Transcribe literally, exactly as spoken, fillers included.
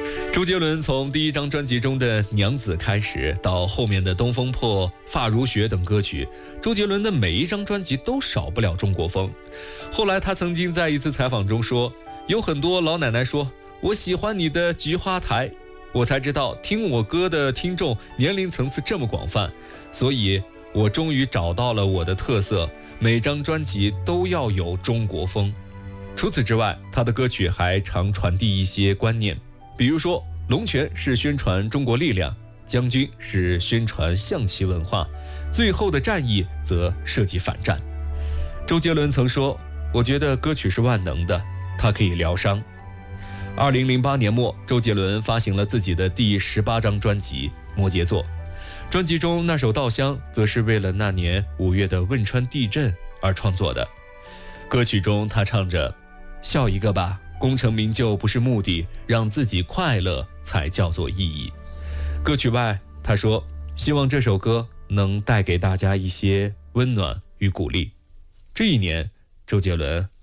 周杰伦从第一张专辑中的《娘子》开始，到后面的《东风破》《发如雪》等歌曲，周杰伦的每一张专辑都少不了中国风。后来他曾经在一次采访中说，有很多老奶奶说我喜欢你的菊花台，我才知道听我歌的听众年龄层次这么广泛，所以我终于找到了我的特色，每张专辑都要有中国风。除此之外，他的歌曲还常传递一些观念，比如说龙泉是宣传中国力量，将军是宣传象棋文化，最后的战役则涉及反战。周杰伦曾说，我觉得歌曲是万能的，它可以疗伤。二零零八年末，周杰伦发行了自己的第十八张专辑《摩羯座》，专辑中那首《稻香》则是为了那年五月的汶川地震而创作的。歌曲中他唱着，笑一个吧，功成名就不是目的，让自己快乐才叫做意义。歌曲外，他说，希望这首歌能带给大家一些温暖与鼓励。这一年，周杰伦